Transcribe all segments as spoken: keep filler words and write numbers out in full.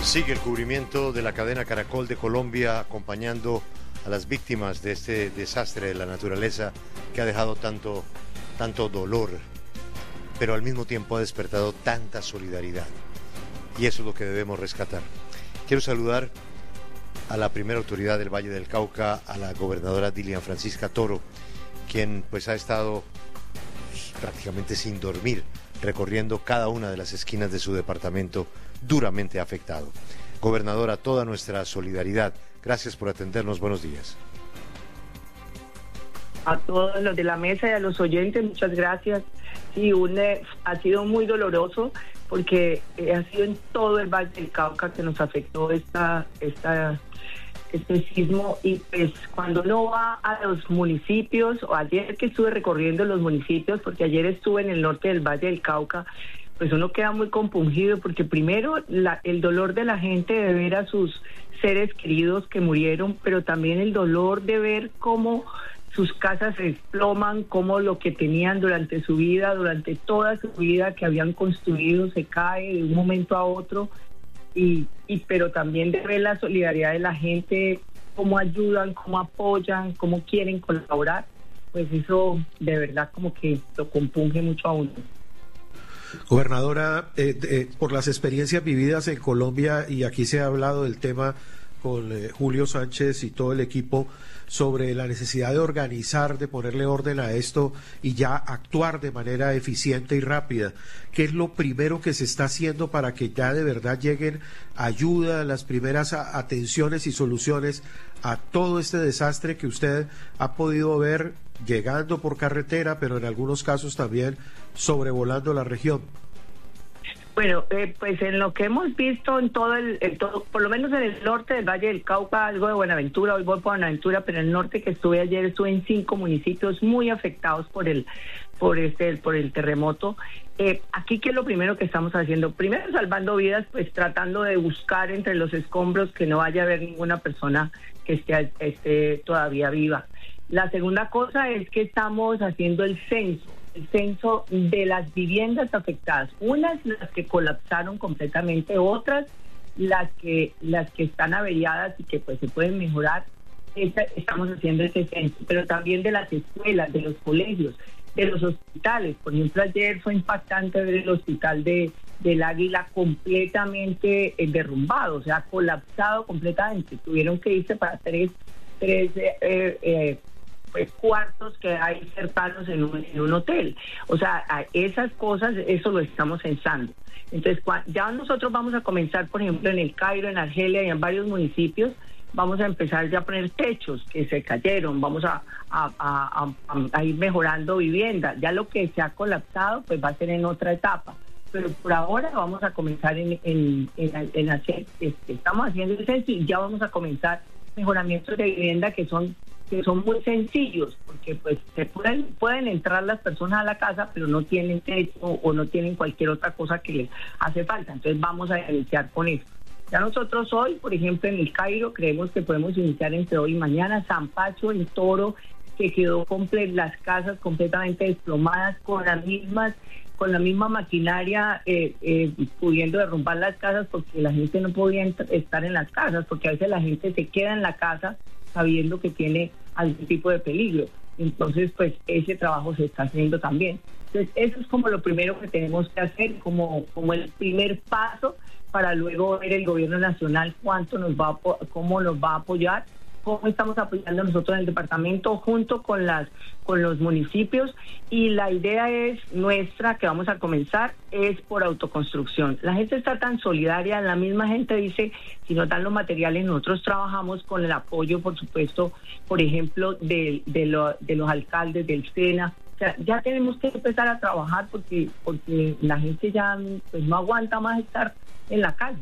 Sigue el cubrimiento de la cadena Caracol de Colombia acompañando a las víctimas de este desastre de la naturaleza que ha dejado tanto, tanto dolor, pero al mismo tiempo ha despertado tanta solidaridad. Y eso es lo que debemos rescatar. Quiero saludar a la primera autoridad del Valle del Cauca, a la gobernadora Dilian Francisca Toro, quien pues ha estado prácticamente sin dormir, recorriendo cada una de las esquinas de su departamento duramente afectado. Gobernadora, toda nuestra solidaridad. Gracias por atendernos. Buenos días. A todos los de la mesa y a los oyentes, muchas gracias. Sí, un, eh, ha sido muy doloroso porque eh, ha sido en todo el Valle del Cauca que nos afectó esta, esta, este sismo. Y pues cuando uno va a los municipios, o ayer que estuve recorriendo los municipios, porque ayer estuve en el norte del Valle del Cauca, pues uno queda muy compungido porque primero la, el dolor de la gente de ver a sus seres queridos que murieron, pero también el dolor de ver cómo sus casas se desploman, cómo lo que tenían durante su vida, durante toda su vida que habían construido se cae de un momento a otro, y, y pero también de ver la solidaridad de la gente, cómo ayudan, cómo apoyan, cómo quieren colaborar, pues eso de verdad como que lo compunge mucho a uno. Gobernadora, eh, eh, por las experiencias vividas en Colombia, y aquí se ha hablado del tema con eh, Julio Sánchez y todo el equipo, sobre la necesidad de organizar, de ponerle orden a esto y ya actuar de manera eficiente y rápida. ¿Qué es lo primero que se está haciendo para que ya de verdad lleguen ayuda, las primeras a, atenciones y soluciones a todo este desastre que usted ha podido ver llegando por carretera, pero en algunos casos también sobrevolando la región? Bueno, eh, pues en lo que hemos visto en todo el, en todo, por lo menos en el norte del Valle del Cauca, algo de Buenaventura, hoy voy por Buenaventura, pero en el norte que estuve ayer estuve en cinco municipios muy afectados por el, por este, por el terremoto. Eh, aquí, ¿qué es lo primero que estamos haciendo? Primero, salvando vidas, pues tratando de buscar entre los escombros que no vaya a haber ninguna persona que esté, esté todavía viva. La segunda cosa es que estamos haciendo el censo. El censo de las viviendas afectadas, unas las que colapsaron completamente, otras las que las que están averiadas y que pues se pueden mejorar. Esta, estamos haciendo ese censo, pero también de las escuelas, de los colegios, de los hospitales. Por ejemplo, ayer fue impactante ver el hospital de del Águila completamente eh, derrumbado, o sea, colapsado completamente. Tuvieron que irse para tres tres eh, eh, pues cuartos que hay cercanos en un, en un hotel. O sea, esas cosas, eso lo estamos censando. Entonces, ya nosotros vamos a comenzar, por ejemplo, en El Cairo, en Argelia y en varios municipios, vamos a empezar ya a poner techos que se cayeron, vamos a, a, a, a, a ir mejorando viviendas. Ya lo que se ha colapsado, pues va a ser en otra etapa. Pero por ahora vamos a comenzar en, en, en, en hacer, este, estamos haciendo el censo y ya vamos a comenzar mejoramientos de vivienda que son que son muy sencillos, porque pues se pueden pueden entrar las personas a la casa, pero no tienen techo o no tienen cualquier otra cosa que les hace falta. Entonces vamos a iniciar con eso. Ya nosotros hoy, por ejemplo, en El Cairo, creemos que podemos iniciar entre hoy y mañana. San Pacho, en Toro, que quedó comple- las casas completamente desplomadas con las mismas con la misma maquinaria, eh, eh, pudiendo derrumbar las casas porque la gente no podía ent- estar en las casas, porque a veces la gente se queda en la casa sabiendo que tiene algún tipo de peligro. Entonces, pues ese trabajo se está haciendo también. Entonces, eso es como lo primero que tenemos que hacer, como, como el primer paso para luego ver el gobierno nacional cuánto nos va a, cómo nos va a apoyar, cómo estamos apoyando nosotros en el departamento junto con las con los municipios. Y la idea es nuestra, que vamos a comenzar, es por autoconstrucción. La gente está tan solidaria, la misma gente dice, si nos dan los materiales, nosotros trabajamos con el apoyo, por supuesto, por ejemplo, de, de, lo, de los alcaldes, del SENA. O sea, ya tenemos que empezar a trabajar porque, porque la gente ya pues, no aguanta más estar en la calle.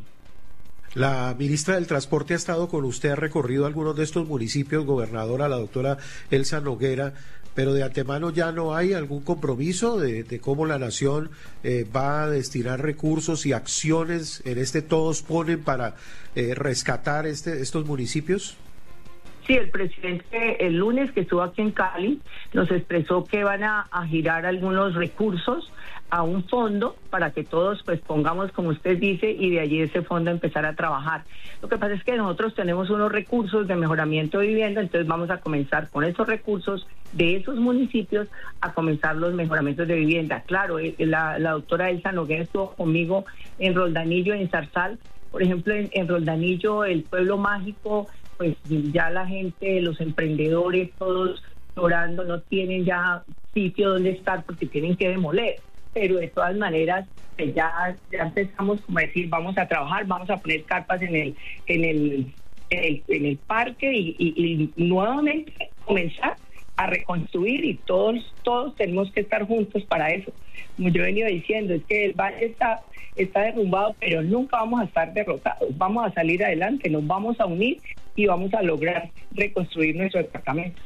La ministra del Transporte ha estado con usted, ha recorrido algunos de estos municipios, gobernadora, la doctora Elsa Noguera, pero de antemano ya no hay algún compromiso de, de cómo la nación eh, va a destinar recursos y acciones en este Todos Ponen para eh, rescatar este, estos municipios. Sí, el presidente el lunes que estuvo aquí en Cali nos expresó que van a, a girar algunos recursos a un fondo para que todos pues pongamos, como usted dice, y de allí ese fondo empezar a trabajar. Lo que pasa es que nosotros tenemos unos recursos de mejoramiento de vivienda, entonces vamos a comenzar con esos recursos de esos municipios a comenzar los mejoramientos de vivienda. Claro, la, la doctora Elsa Noguera estuvo conmigo en Roldanillo, en Zarzal. Por ejemplo, en, en Roldanillo, el pueblo mágico, pues ya la gente, los emprendedores, todos llorando, no tienen ya sitio donde estar porque tienen que demoler. Pero de todas maneras, pues ya, ya empezamos como a decir, vamos a trabajar, vamos a poner carpas en el, en el, en el, en el parque y, y, y nuevamente comenzar a reconstruir, y todos, todos tenemos que estar juntos para eso. Como yo he venido diciendo, es que el valle está, está derrumbado, pero nunca vamos a estar derrotados, vamos a salir adelante, nos vamos a unir y vamos a lograr reconstruir nuestro departamento.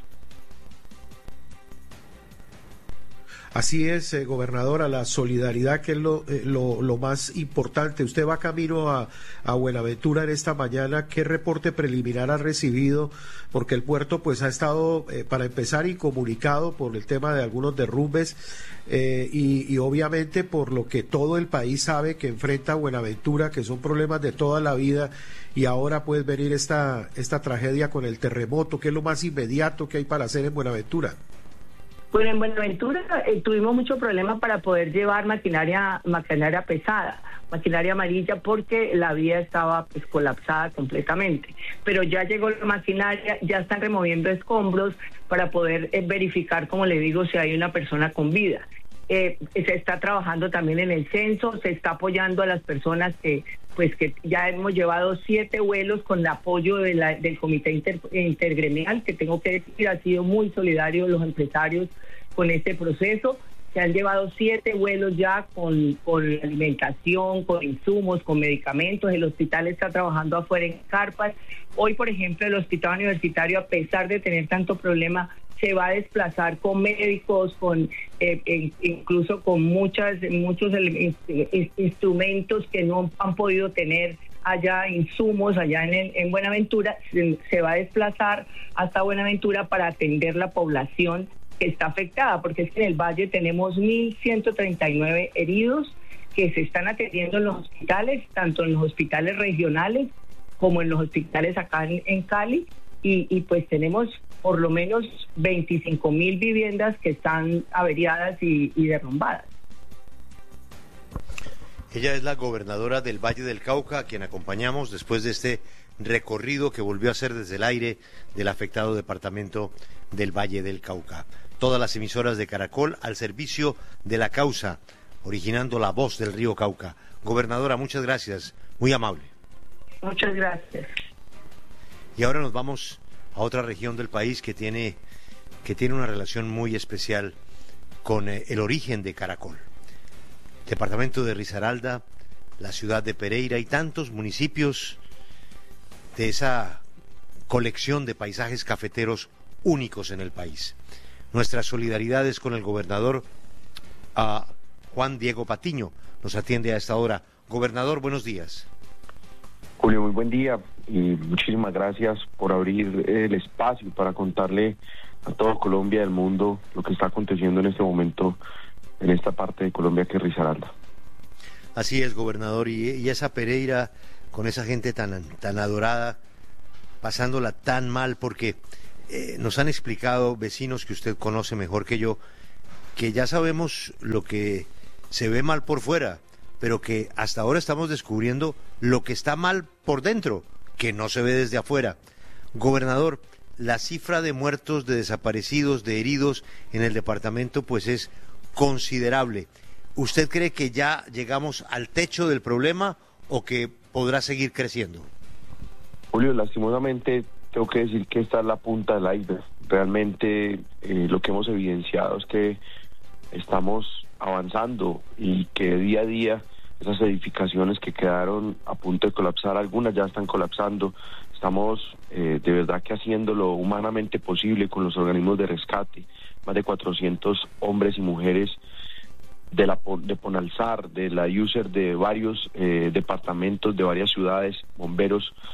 Así es, eh, gobernadora, la solidaridad que es lo, eh, lo, lo más importante. Usted va camino a, a Buenaventura en esta mañana. ¿Qué reporte preliminar ha recibido? Porque el puerto pues ha estado, eh, para empezar, incomunicado por el tema de algunos derrumbes eh, y, y obviamente por lo que todo el país sabe que enfrenta Buenaventura, que son problemas de toda la vida, y ahora puede venir esta, esta tragedia con el terremoto. ¿Qué es lo más inmediato que hay para hacer en Buenaventura? Bueno, en Buenaventura eh, tuvimos mucho problema para poder llevar maquinaria maquinaria pesada, maquinaria amarilla, porque la vía estaba pues colapsada completamente. Pero ya llegó la maquinaria, ya están removiendo escombros para poder eh, verificar, como le digo, si hay una persona con vida. Eh, se está trabajando también en el censo, se está apoyando a las personas que pues que ya hemos llevado siete vuelos con el apoyo de la, del comité inter, intergremial, que tengo que decir ha sido muy solidario los empresarios con este proceso. Se han llevado siete vuelos ya con, con alimentación, con insumos, con medicamentos. El hospital está trabajando afuera en carpas. Hoy, por ejemplo, el hospital universitario, a pesar de tener tanto problema, se va a desplazar con médicos, con eh, eh, incluso con muchas muchos instrumentos que no han podido tener allá, insumos allá en, el, en Buenaventura. Se, se va a desplazar hasta Buenaventura para atender la población que está afectada, porque es que en el valle tenemos mil ciento treinta y nueve heridos que se están atendiendo en los hospitales, tanto en los hospitales regionales como en los hospitales acá en, en Cali, y, y pues tenemos por lo menos veinticinco mil viviendas que están averiadas y, y derrumbadas. Ella es la gobernadora del Valle del Cauca, a quien acompañamos después de este recorrido que volvió a hacer desde el aire del afectado departamento del Valle del Cauca. Todas las emisoras de Caracol al servicio de la causa, originando la voz del río Cauca. Gobernadora, muchas gracias, muy amable. Muchas gracias. Y ahora nos vamos a otra región del país que tiene, que tiene una relación muy especial con eh, el origen de Caracol. Departamento de Risaralda, la ciudad de Pereira y tantos municipios de esa colección de paisajes cafeteros únicos en el país. Nuestra solidaridad es con el gobernador a Juan Diego Patiño. Nos atiende a esta hora. Gobernador, buenos días. Julio, muy buen día y muchísimas gracias por abrir el espacio para contarle a todo Colombia y al mundo lo que está aconteciendo en este momento en esta parte de Colombia que es Risaralda. Así es, gobernador, y, y esa Pereira con esa gente tan, tan adorada, pasándola tan mal, porque eh, nos han explicado vecinos que usted conoce mejor que yo, que ya sabemos lo que se ve mal por fuera, pero que hasta ahora estamos descubriendo lo que está mal por dentro, que no se ve desde afuera. Gobernador, la cifra de muertos, de desaparecidos, de heridos en el departamento pues es considerable. ¿Usted cree que ya llegamos al techo del problema o que podrá seguir creciendo? Julio, lastimosamente tengo que decir que esta es la punta del iceberg. Realmente eh, lo que hemos evidenciado es que estamos avanzando y que día a día esas edificaciones que quedaron a punto de colapsar, algunas ya están colapsando. Estamos eh, de verdad que haciendo lo humanamente posible con los organismos de rescate, más de cuatrocientos hombres y mujeres de la de Ponalzar, de la user de varios eh, departamentos, de varias ciudades, bomberos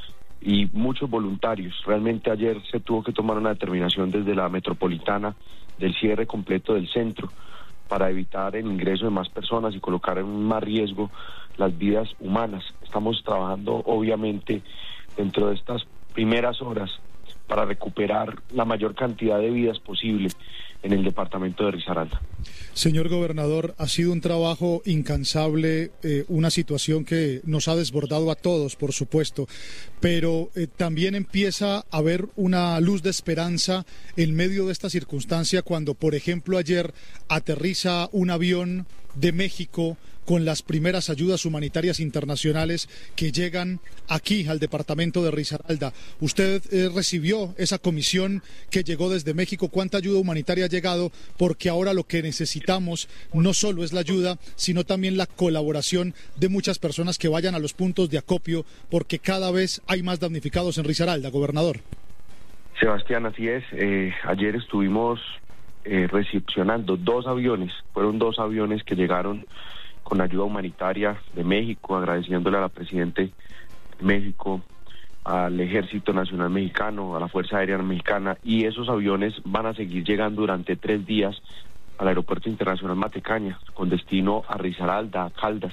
y muchos voluntarios. Realmente ayer se tuvo que tomar una determinación desde la metropolitana del cierre completo del centro para evitar el ingreso de más personas y colocar en más riesgo las vidas humanas. Estamos trabajando obviamente dentro de estas primeras horas para recuperar la mayor cantidad de vidas posible en el departamento de Risaralda. Señor gobernador, ha sido un trabajo incansable, eh, una situación que nos ha desbordado a todos, por supuesto, pero eh, también empieza a haber una luz de esperanza en medio de esta circunstancia cuando, por ejemplo, ayer aterriza un avión de México con las primeras ayudas humanitarias internacionales que llegan aquí al departamento de Risaralda. Usted eh, recibió esa comisión que llegó desde México. ¿Cuánta ayuda humanitaria ha llegado? Porque ahora lo que necesitamos no solo es la ayuda, sino también la colaboración de muchas personas que vayan a los puntos de acopio, porque cada vez hay más damnificados en Risaralda, gobernador. Sebastián, así es. Eh, ayer estuvimos eh, recepcionando dos aviones. Fueron dos aviones que llegaron con ayuda humanitaria de México, agradeciéndole a la Presidente de México, al Ejército Nacional Mexicano, a la Fuerza Aérea Mexicana, y esos aviones van a seguir llegando durante tres días al Aeropuerto Internacional Matecaña, con destino a Risaralda, a Caldas.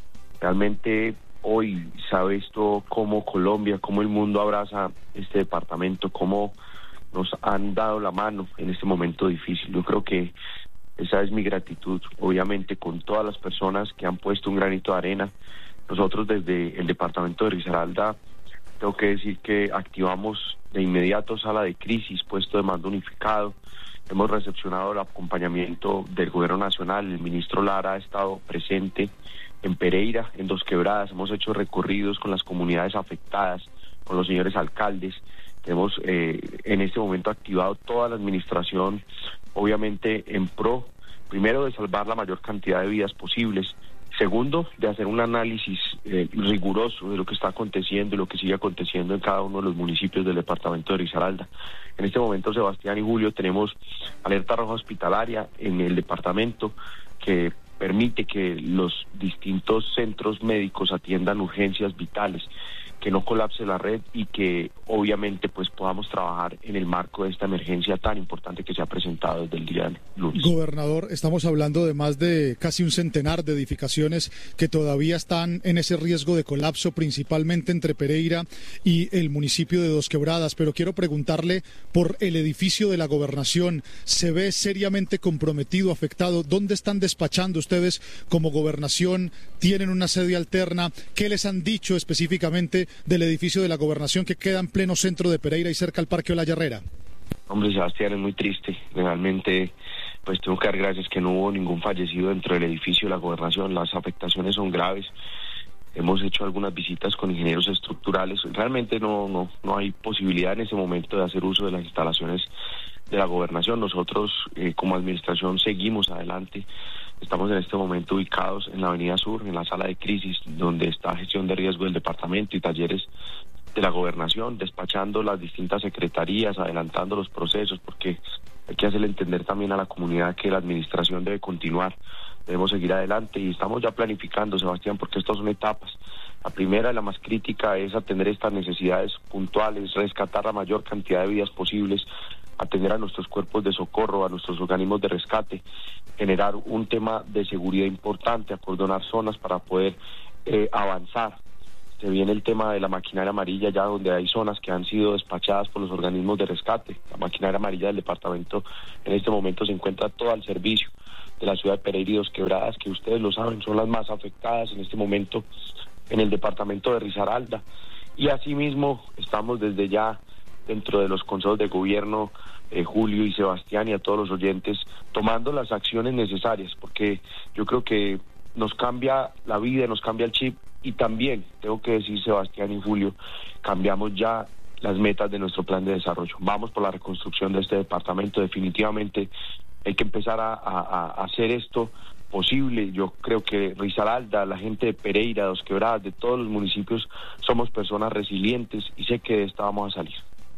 Realmente hoy sabe esto cómo Colombia, cómo el mundo abraza este departamento, cómo nos han dado la mano en este momento difícil. Yo creo que esa es mi gratitud, obviamente, con todas las personas que han puesto un granito de arena. Nosotros desde el departamento de Risaralda, tengo que decir que activamos de inmediato sala de crisis, puesto de mando unificado. Hemos recepcionado el acompañamiento del gobierno nacional. El ministro Lara ha estado presente en Pereira, en Dos Quebradas. Hemos hecho recorridos con las comunidades afectadas, con los señores alcaldes. Hemos eh, en este momento activado toda la administración, obviamente en pro, primero, de salvar la mayor cantidad de vidas posibles, segundo, de hacer un análisis eh, riguroso de lo que está aconteciendo y lo que sigue aconteciendo en cada uno de los municipios del departamento de Risaralda. En este momento, Sebastián y Julio, tenemos alerta roja hospitalaria en el departamento que permite que los distintos centros médicos atiendan urgencias vitales, que no colapse la red y que obviamente pues podamos trabajar en el marco de esta emergencia tan importante que se ha presentado desde el día de lunes. Gobernador, estamos hablando de más de casi un centenar de edificaciones que todavía están en ese riesgo de colapso, principalmente entre Pereira y el municipio de Dos Quebradas, pero quiero preguntarle por el edificio de la gobernación. ¿Se ve seriamente comprometido, afectado? ¿Dónde están despachando ustedes como gobernación? ¿Tienen una sede alterna? ¿Qué les han dicho específicamente del edificio de la gobernación que queda en pleno centro de Pereira y cerca al Parque Olaya Herrera? Hombre, Sebastián, es muy triste. Realmente, pues tengo que dar gracias que no hubo ningún fallecido dentro del edificio de la gobernación. Las afectaciones son graves. Hemos hecho algunas visitas con ingenieros estructurales. Realmente no, no, no hay posibilidad en ese momento de hacer uso de las instalaciones de la gobernación. Nosotros, eh, como administración, seguimos adelante. Estamos en este momento ubicados en la Avenida Sur, en la sala de crisis, donde está gestión de riesgo del departamento y talleres de la gobernación, despachando las distintas secretarías, adelantando los procesos, porque hay que hacerle entender también a la comunidad que la administración debe continuar, debemos seguir adelante y estamos ya planificando, Sebastián, porque estas son etapas. La primera y la más crítica es atender estas necesidades puntuales, rescatar la mayor cantidad de vidas posibles, atender a nuestros cuerpos de socorro, a nuestros organismos de rescate, generar un tema de seguridad importante, acordonar zonas para poder eh, avanzar. Se viene el tema de la maquinaria amarilla, ya donde hay zonas que han sido despachadas por los organismos de rescate. La maquinaria amarilla del departamento en este momento se encuentra todo al servicio de la ciudad de Pereira y Dos Quebradas, que ustedes lo saben, son las más afectadas en este momento en el departamento de Risaralda. Y asimismo estamos desde ya dentro de los consejos de gobierno, eh, Julio y Sebastián, y a todos los oyentes, tomando las acciones necesarias, porque yo creo que nos cambia la vida, nos cambia el chip, y también, tengo que decir, Sebastián y Julio, cambiamos ya las metas de nuestro plan de desarrollo. Vamos por la reconstrucción de este departamento. Definitivamente hay que empezar a, a, a hacer esto posible. Yo creo que Risaralda, la gente de Pereira, Dos Quebradas, de todos los municipios, somos personas resilientes y sé que de esta vamos a salir.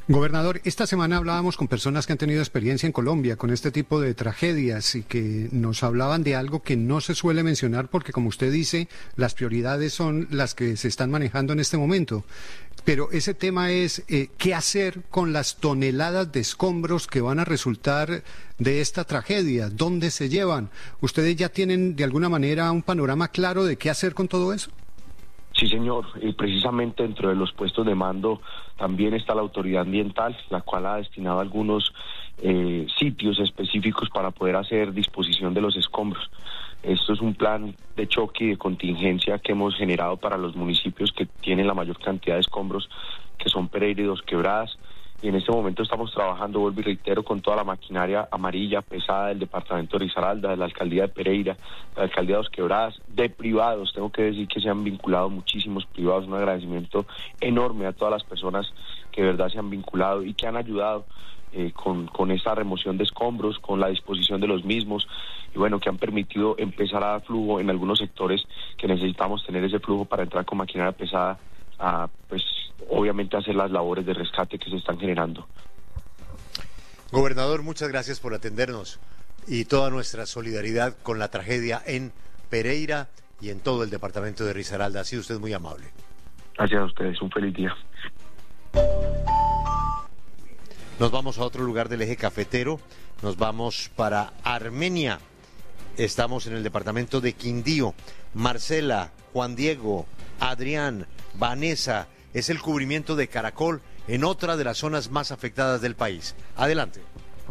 Gobernador, esta semana hablábamos con personas que han tenido experiencia en Colombia con este tipo de tragedias y que nos hablaban de algo que no se suele mencionar porque, como usted dice, las prioridades son las que se están manejando en este momento. Pero ese tema es eh, qué hacer con las toneladas de escombros que van a resultar de esta tragedia, dónde se llevan. ¿Ustedes ya tienen de alguna manera un panorama claro de qué hacer con todo eso? Sí, señor, y precisamente dentro de los puestos de mando también está la autoridad ambiental, la cual ha destinado algunos eh, sitios específicos para poder hacer disposición de los escombros. Esto es un plan de choque y de contingencia que hemos generado para los municipios que tienen la mayor cantidad de escombros, que son Pereira y Dos Quebradas. Y en este momento estamos trabajando, vuelvo y reitero, con toda la maquinaria amarilla pesada del departamento de Risaralda, de la alcaldía de Pereira, de la alcaldía de Dos Quebradas, de privados. Tengo que decir que se han vinculado muchísimos privados. Un agradecimiento enorme a todas las personas que de verdad se han vinculado y que han ayudado eh, con, con esta remoción de escombros, con la disposición de los mismos, y bueno, que han permitido empezar a dar flujo en algunos sectores que necesitamos tener ese flujo para entrar con maquinaria pesada a, pues, obviamente hacer las labores de rescate que se están generando. Gobernador, muchas gracias por atendernos y toda nuestra solidaridad con la tragedia en Pereira y en todo el departamento de Risaralda. Ha sido usted muy amable. Gracias a ustedes, un feliz día. Nos vamos a otro lugar del eje cafetero, nos vamos para Armenia. Estamos en el departamento de Quindío. Marcela, Juan Diego, Adrián, Vanessa, es el cubrimiento de Caracol en otra de las zonas más afectadas del país. Adelante.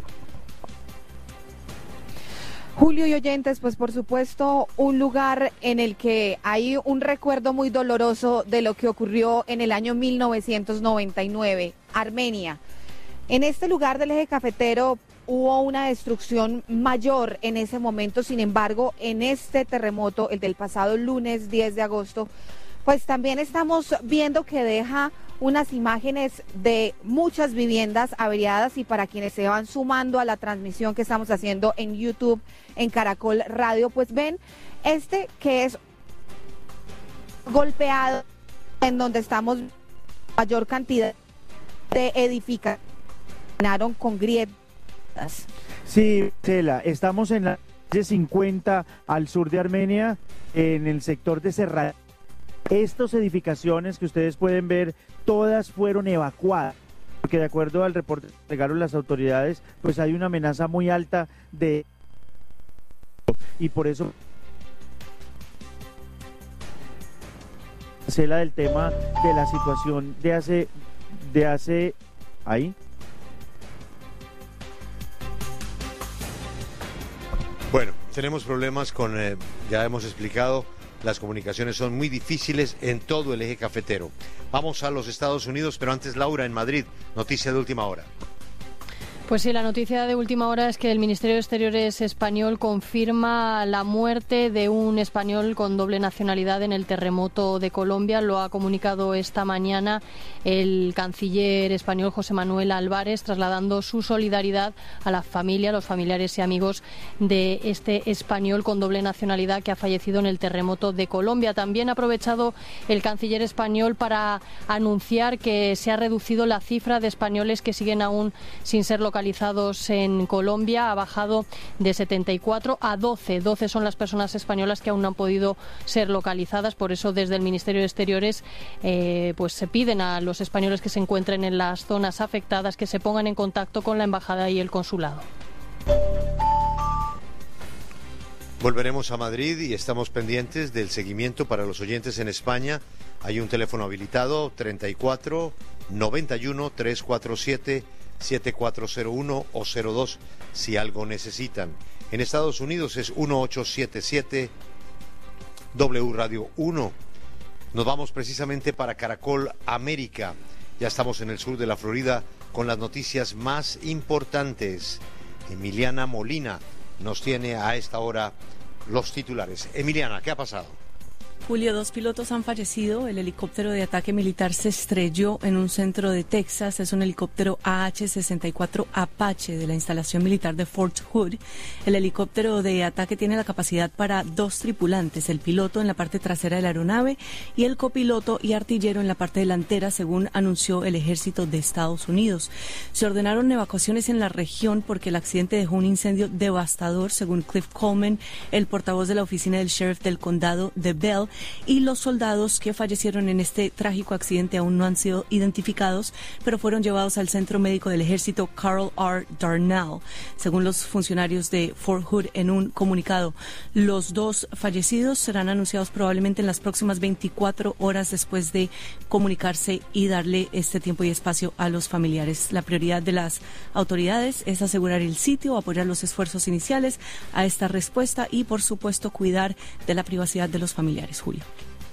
Julio y oyentes, pues por supuesto un lugar en el que hay un recuerdo muy doloroso de lo que ocurrió en el año mil novecientos noventa y nueve, Armenia. En este lugar del eje cafetero hubo una destrucción mayor en ese momento, sin embargo, en este terremoto, el del pasado lunes diez de agosto, pues también estamos viendo que deja unas imágenes de muchas viviendas averiadas, y para quienes se van sumando a la transmisión que estamos haciendo en YouTube, en Caracol Radio, pues ven este que es golpeado, en donde estamos mayor cantidad de edificaciones con grietas. Sí, Cela, estamos en la calle cincuenta al sur de Armenia, en el sector de Serra. Estas edificaciones que ustedes pueden ver, todas fueron evacuadas, porque de acuerdo al reporte que entregaron las autoridades, pues hay una amenaza muy alta de... y por eso... Cela, del tema de la situación de hace... de hace... ahí... Bueno, tenemos problemas con, eh, ya hemos explicado, las comunicaciones son muy difíciles en todo el eje cafetero. Vamos a los Estados Unidos, pero antes Laura en Madrid, noticia de última hora. Pues sí, la noticia de última hora es que el Ministerio de Exteriores español confirma la muerte de un español con doble nacionalidad en el terremoto de Colombia. Lo ha comunicado esta mañana el canciller español José Manuel Álvarez, trasladando su solidaridad a la familia, los familiares y amigos de este español con doble nacionalidad que ha fallecido en el terremoto de Colombia. También ha aprovechado el canciller español para anunciar que se ha reducido la cifra de españoles que siguen aún sin ser localizados en Colombia, ha bajado de setenta y cuatro a doce. doce son las personas españolas que aún no han podido ser localizadas. Por eso, desde el Ministerio de Exteriores, eh, pues se piden a los españoles que se encuentren en las zonas afectadas que se pongan en contacto con la embajada y el consulado. Volveremos a Madrid y estamos pendientes del seguimiento para los oyentes en España. Hay un teléfono habilitado, treinta y cuatro, noventa y uno, trescientos cuarenta y siete, siete cuatro cero uno o cero dos si algo necesitan. En Estados Unidos es uno ocho siete siete W Radio uno. Nos vamos precisamente para Caracol América. Ya estamos en el sur de la Florida con las noticias más importantes. Emiliana Molina nos tiene a esta hora los titulares. Emiliana, ¿qué ha pasado? Julio, dos pilotos han fallecido. El helicóptero de ataque militar se estrelló en un centro de Texas. Es un helicóptero A H sesenta y cuatro Apache de la instalación militar de Fort Hood. El helicóptero de ataque tiene la capacidad para dos tripulantes, el piloto en la parte trasera de la aeronave y el copiloto y artillero en la parte delantera, según anunció el ejército de Estados Unidos. Se ordenaron evacuaciones en la región porque el accidente dejó un incendio devastador, según Cliff Coleman, el portavoz de la oficina del sheriff del condado de Bell. Y los soldados que fallecieron en este trágico accidente aún no han sido identificados, pero fueron llevados al centro médico del ejército Carl R. Darnall. Según los funcionarios de Fort Hood en un comunicado, los dos fallecidos serán anunciados probablemente en las próximas veinticuatro horas después de comunicarse y darle este tiempo y espacio a los familiares. La prioridad de las autoridades es asegurar el sitio, apoyar los esfuerzos iniciales a esta respuesta y, por supuesto, cuidar de la privacidad de los familiares. Julio.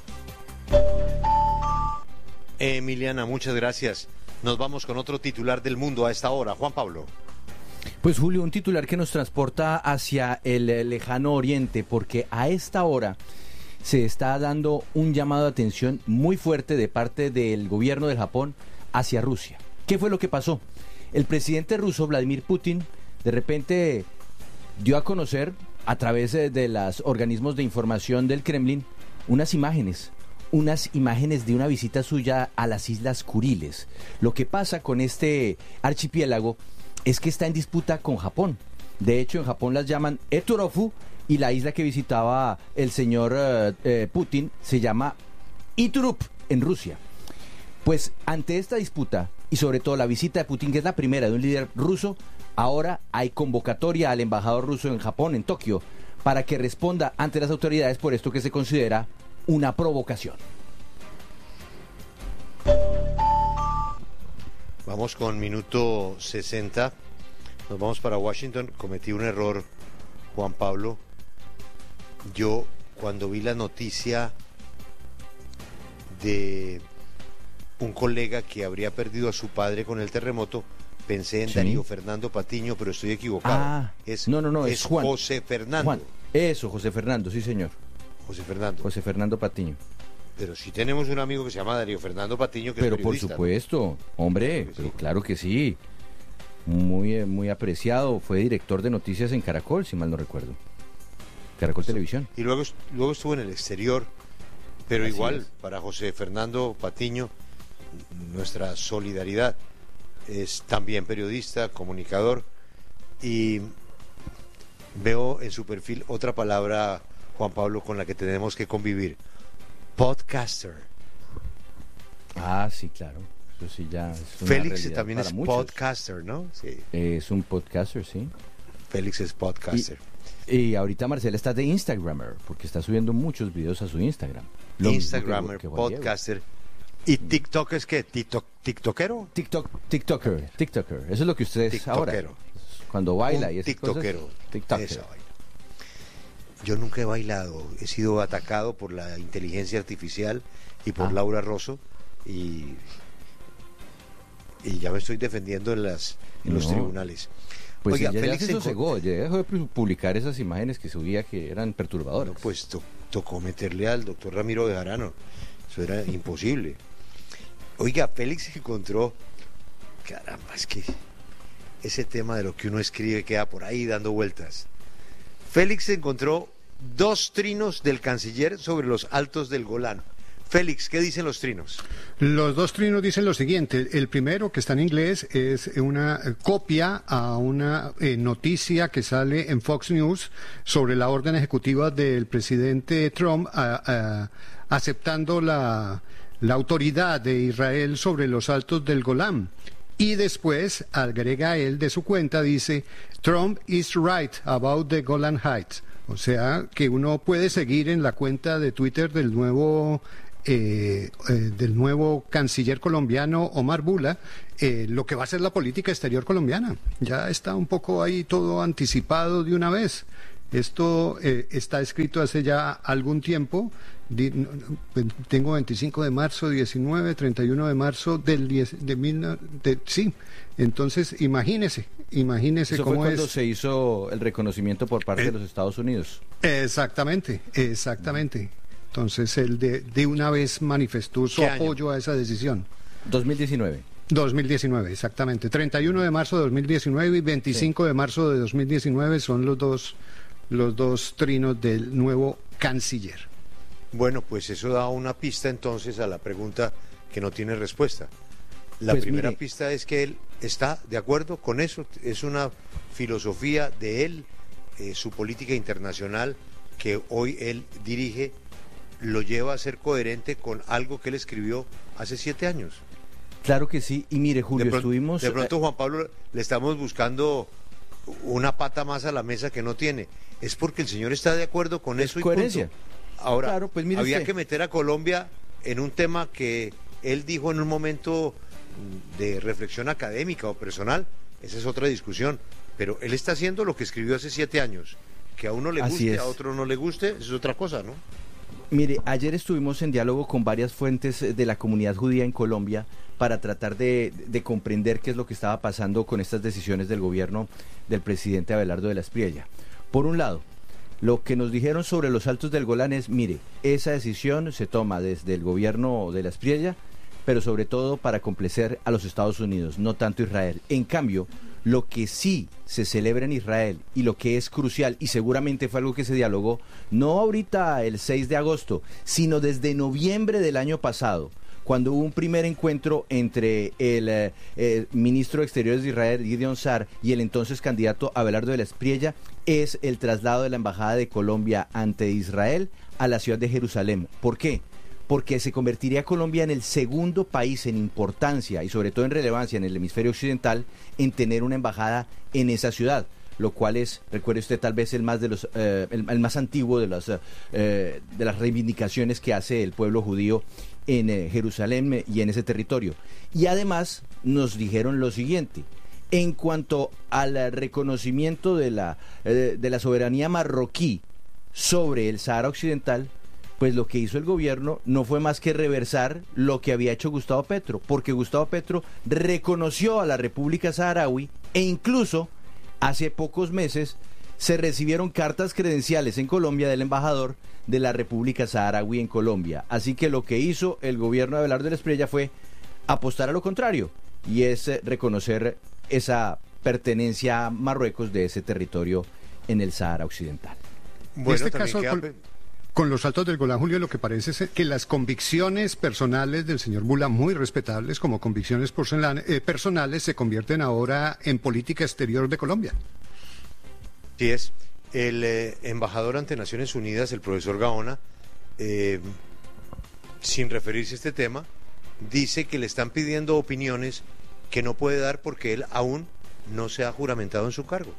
Emiliana, muchas gracias. Nos vamos con otro titular del mundo a esta hora. Juan Pablo. Pues Julio, un titular que nos transporta hacia el lejano oriente, porque a esta hora se está dando un llamado de atención muy fuerte de parte del gobierno del Japón hacia Rusia. ¿Qué fue lo que pasó? El presidente ruso, Vladimir Putin, de repente dio a conocer a través de, de los organismos de información del Kremlin unas imágenes, unas imágenes de una visita suya a las Islas Kuriles. Lo que pasa con este archipiélago es que está en disputa con Japón. De hecho, en Japón las llaman Etorofu y la isla que visitaba el señor eh, eh, Putin se llama Iturup en Rusia. Pues ante esta disputa y sobre todo la visita de Putin, que es la primera de un líder ruso, ahora hay convocatoria al embajador ruso en Japón, en Tokio, para que responda ante las autoridades por esto que se considera una provocación. Vamos con minuto sesenta. Nos vamos para Washington. Cometí un error, Juan Pablo. Yo, cuando vi la noticia de un colega que habría perdido a su padre con el terremoto, pensé en ¿Sí? Darío Fernando Patiño, pero estoy equivocado. Ah, es, no, no, no, es, es Juan. José Fernando. Juan. Eso, José Fernando, sí, señor. José Fernando. José Fernando Patiño. Pero sí tenemos un amigo que se llama Darío Fernando Patiño, que pero es periodista. Pero por supuesto, ¿no? Hombre, claro pero sí. claro que sí. Muy, muy apreciado. Fue director de noticias en Caracol, si mal no recuerdo. Caracol sí. Televisión. Y luego, luego estuvo en el exterior. Pero Así igual, es. Para José Fernando Patiño, nuestra solidaridad. Es también periodista, comunicador. Y veo en su perfil otra palabra, Juan Pablo, con la que tenemos que convivir. Podcaster. Ah, sí, claro. Eso sí ya es una Félix también es muchos. podcaster, ¿no? Sí. Es un podcaster, sí. Félix es podcaster. Y, y ahorita Marcela está de Instagrammer, porque está subiendo muchos videos a su Instagram. Lo Instagrammer, que, que podcaster. ¿Y TikTok es qué? ¿TikTok, ¿TikTokero? TikTok, TikToker, TikToker. Eso es lo que usted es TikTokero. ahora. Cuando baila un y esas TikTokero. Cosas, TikToker. Esa vaina. Yo nunca he bailado, he sido atacado por la inteligencia artificial y por ah. Laura Rosso y, y ya me estoy defendiendo en las en no. los tribunales. Pues Oiga, ya, Félix ya se sosegó, ya dejó de publicar esas imágenes que subía que eran perturbadoras. No, pues to, tocó meterle al doctor Ramiro Bejarano, eso era imposible. Oiga, Félix encontró, caramba, es que ese tema de lo que uno escribe queda por ahí dando vueltas. Félix encontró dos trinos del canciller sobre los altos del Golán. Félix, ¿qué dicen los trinos? Los dos trinos dicen lo siguiente. El primero, que está en inglés, es una copia a una eh, noticia que sale en Fox News sobre la orden ejecutiva del presidente Trump a, a, aceptando la, la autoridad de Israel sobre los altos del Golán. Y después agrega él de su cuenta, dice, Trump is right about the Golan Heights. O sea, que uno puede seguir en la cuenta de Twitter del nuevo eh, eh, del nuevo canciller colombiano Omar Bula, eh, lo que va a ser la política exterior colombiana. Ya está un poco ahí todo anticipado de una vez. Esto eh, está escrito hace ya algún tiempo. Di, no, tengo veinticinco de marzo, diecinueve, treinta y uno de marzo del diez, de, mil, de sí. Entonces, imagínese, imagínese Eso cómo fue cuando es. se hizo el reconocimiento por parte eh, de los Estados Unidos. Exactamente, exactamente. Entonces él de, de una vez manifestó su apoyo a esa decisión. dos mil diecinueve. dos mil diecinueve, exactamente. treinta y uno de marzo de dos mil diecinueve y veinticinco sí. de marzo de dos mil diecinueve son los dos, los dos trinos del nuevo canciller. Bueno, pues eso da una pista entonces a la pregunta que no tiene respuesta. La pues primera mire, pista es que él está de acuerdo con eso, es una filosofía de él, eh, su política internacional que hoy él dirige, lo lleva a ser coherente con algo que él escribió hace siete años. Claro que sí, y mire, Julio, de pronto, estuvimos... De pronto, Juan Pablo, le estamos buscando una pata más a la mesa que no tiene. Es porque el señor está de acuerdo con es eso y coherencia. punto. Ahora, claro, pues mire había usted. que meter a Colombia en un tema que él dijo en un momento de reflexión académica o personal, esa es otra discusión, pero él está haciendo lo que escribió hace siete años, que a uno le Así guste, es. a otro no le guste, eso es otra cosa, ¿no? Mire, ayer estuvimos en diálogo con varias fuentes de la comunidad judía en Colombia para tratar de, de comprender qué es lo que estaba pasando con estas decisiones del gobierno del presidente Abelardo de la Espriella. Por un lado, lo que nos dijeron sobre los Altos del Golán es, mire, esa decisión se toma desde el gobierno de la Espriella, pero sobre todo para complacer a los Estados Unidos, no tanto Israel. En cambio, lo que sí se celebra en Israel y lo que es crucial, y seguramente fue algo que se dialogó, no ahorita el seis de agosto, sino desde noviembre del año pasado, cuando hubo un primer encuentro entre el eh, eh, ministro de Exteriores de Israel, Gideon Sa'ar, y el entonces candidato Abelardo de la Espriella, es el traslado de la Embajada de Colombia ante Israel a la ciudad de Jerusalén. ¿Por qué? Porque se convertiría Colombia en el segundo país en importancia y sobre todo en relevancia en el hemisferio occidental en tener una embajada en esa ciudad, lo cual es, recuerde usted, tal vez el más de los eh, el, el más antiguo de las eh, de las reivindicaciones que hace el pueblo judío en eh, Jerusalén y en ese territorio. Y además nos dijeron lo siguiente: en cuanto al reconocimiento de la eh, de la soberanía marroquí sobre el Sahara Occidental, pues lo que hizo el gobierno no fue más que reversar lo que había hecho Gustavo Petro, porque Gustavo Petro reconoció a la República Saharaui e incluso hace pocos meses se recibieron cartas credenciales en Colombia del embajador de la República Saharaui en Colombia. Así que lo que hizo el gobierno de Abelardo de la Espriella fue apostar a lo contrario, y es reconocer esa pertenencia a Marruecos de ese territorio en el Sahara Occidental. Bueno, en este caso, con, con los Altos del Golán, Julio, lo que parece es que las convicciones personales del señor Bula, muy respetables como convicciones eh, personales, se convierten ahora en política exterior de Colombia. Sí es. El eh, embajador ante Naciones Unidas, el profesor Gaona, eh, sin referirse a este tema, dice que le están pidiendo opiniones que no puede dar porque él aún no se ha juramentado en su cargo.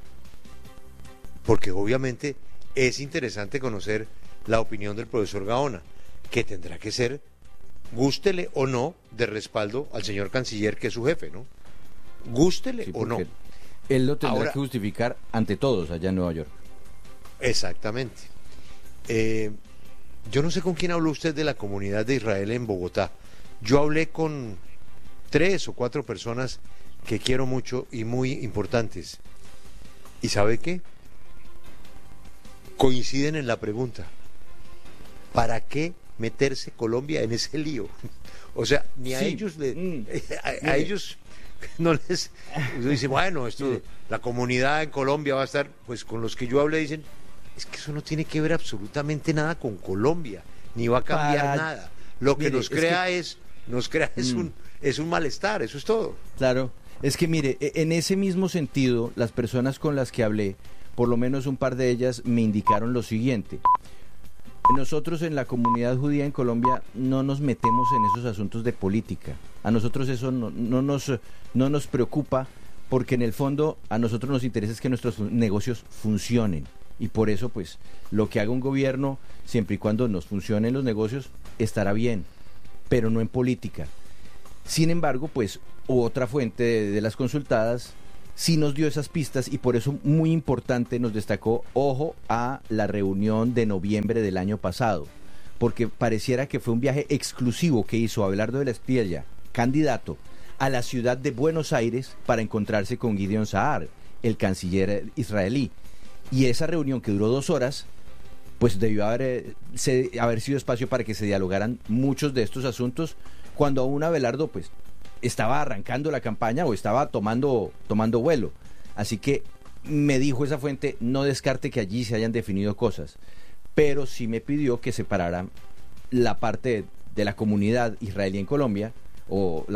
Porque obviamente es interesante conocer la opinión del profesor Gaona, que tendrá que ser, gústele o no, de respaldo al señor canciller, que es su jefe, ¿no? Gústele sí, o no. Él lo tendrá Ahora, que justificar ante todos allá en Nueva York. Exactamente. Eh, yo no sé con quién habló usted de la comunidad de Israel en Bogotá. Yo hablé con tres o cuatro personas que quiero mucho y muy importantes. ¿Y sabe qué? Coinciden en la pregunta: ¿para qué meterse Colombia en ese lío? O sea, ni a sí. ellos le, mm. a, a ellos no les dice, bueno, esto, la comunidad en Colombia va a estar, pues con los que yo hablé dicen, es que eso no tiene que ver absolutamente nada con Colombia, ni va a cambiar Para... nada. Lo que mire, nos crea es, que... es nos crea es mm. un es un malestar, eso es todo. Claro, es que mire, en ese mismo sentido, las personas con las que hablé, por lo menos un par de ellas me indicaron lo siguiente: nosotros en la comunidad judía en Colombia no nos metemos en esos asuntos de política. A nosotros eso no, no, nos, no nos preocupa, porque en el fondo a nosotros nos interesa es que nuestros negocios funcionen. Y por eso, pues, lo que haga un gobierno, siempre y cuando nos funcionen los negocios, estará bien, pero no en política. Sin embargo, pues, otra fuente de, de las consultadas sí nos dio esas pistas, y por eso muy importante nos destacó, ojo a la reunión de noviembre del año pasado, porque pareciera que fue un viaje exclusivo que hizo Abelardo de la Espriella, candidato, a la ciudad de Buenos Aires para encontrarse con Gideon Sa'ar, el canciller israelí. Y esa reunión, que duró dos horas, pues debió haber, eh, se, haber sido espacio para que se dialogaran muchos de estos asuntos, cuando aún Abelardo pues estaba arrancando la campaña o estaba tomando, tomando vuelo. Así que me dijo esa fuente, no descarte que allí se hayan definido cosas, pero sí me pidió que separaran la parte de, de la comunidad israelí en Colombia, o la